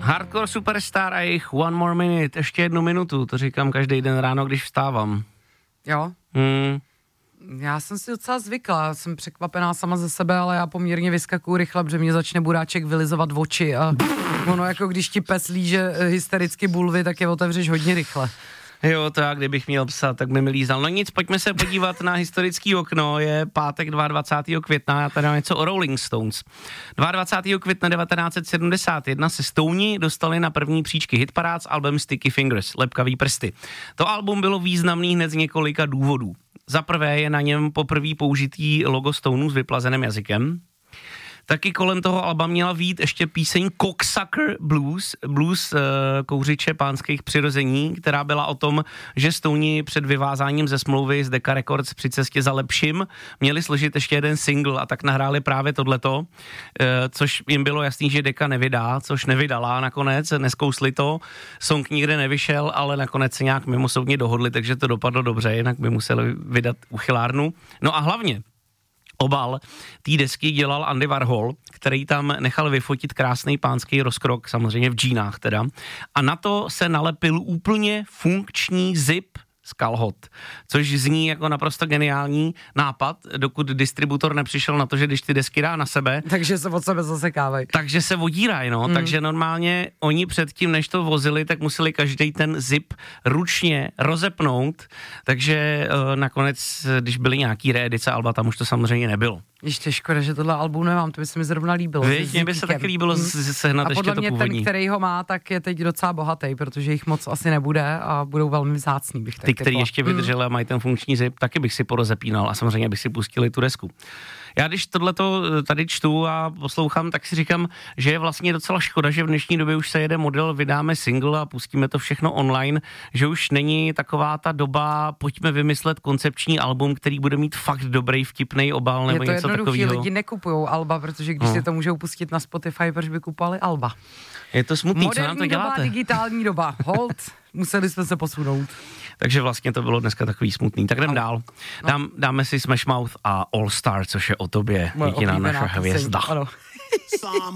Hardcore Superstar a jejich One More Minute, ještě 1 minutu, to říkám každý den ráno, když vstávám. Jo? Já jsem si docela zvykla, jsem překvapená sama ze sebe, ale já poměrně vyskakuju rychle, protože mě začne buráček vylizovat v oči a ono jako když ti pes líže hystericky bulvy, tak je otevřeš hodně rychle. Jo, to já kdybych měl psa, tak by mi lízal. No nic, pojďme se podívat na historický okno, je pátek 22. května, já tady mám něco o Rolling Stones. 22. května 1971 se Stouni dostali na první příčky hitparád s albem Sticky Fingers, lepkavý prsty. To album bylo významný hned z několika důvodů. Za prvé je na něm poprvé použitý logo Stounů s vyplazeným jazykem. Taky kolem toho alba měla vyjít ještě píseň Cocksucker Blues kouřiče pánských přirození, která byla o tom, že Stouni před vyvázáním ze smlouvy z Decca Records při cestě za lepším měli složit ještě jeden single a tak nahráli právě tohleto, což jim bylo jasný, že Decca nevydá, což nevydala nakonec, neskousli to, song nikde nevyšel, ale nakonec se nějak mimosoudně dohodli, takže to dopadlo dobře, jinak by museli vydat uchylárnu. No a hlavně obal té desky dělal Andy Warhol, který tam nechal vyfotit krásný pánský rozkrok, samozřejmě v džínách teda. A na to se nalepil úplně funkční zip z kalhot, což zní jako naprosto geniální nápad, dokud distributor nepřišel na to, že když ty desky dá na sebe, takže se od sebe zasekávají. Takže se vodírají, no. Takže normálně oni předtím, než to vozili, tak museli každý ten zip ručně rozepnout, takže nakonec, když byly nějaký reedice alba, tam už to samozřejmě nebylo. Ještě škoda, že tohle album nemám, to by se mi zrovna líbilo. Mně by se taky líbilo sehnat ještě to původní. A podle mě ten, který ho má, tak je teď docela bohatý, protože jich moc asi nebude a budou velmi vzácný, bych tak ty, který ještě vydrželi a mají ten funkční zip, taky bych si porozepínal a samozřejmě bych si pustili tu desku. Já když tohleto tady čtu a poslouchám, tak si říkám, že je vlastně docela škoda, že v dnešní době už se jede model, vydáme single a pustíme to všechno online, že už není taková ta doba, pojďme vymyslet koncepční album, který bude mít fakt dobrý vtipnej obal nebo něco takového. Lidi nekupujou alba, protože když si to můžou pustit na Spotify, proč by kupovali alba? Je to smutný, co nám to děláte? Moderní doba, digitální doba, hold, museli jsme se posunout. Takže vlastně to bylo dneska takový smutný. Tak jdem dál. Dáme si Smash Mouth a All Star, což je o tobě, jediná naša hvězda.